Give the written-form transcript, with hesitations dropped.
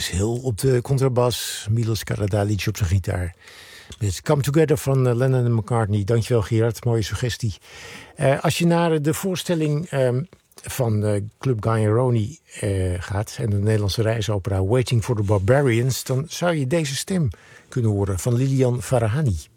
Cypress Hill op de contrabas. Milos Karadalic op zijn gitaar. Met Come Together van Lennon en McCartney. Dankjewel Gerard, mooie suggestie. Als je naar de voorstelling van Club Gagliaroni gaat... en de Nederlandse reisopera Waiting for the Barbarians... dan zou je deze stem kunnen horen van Lilian Farahani.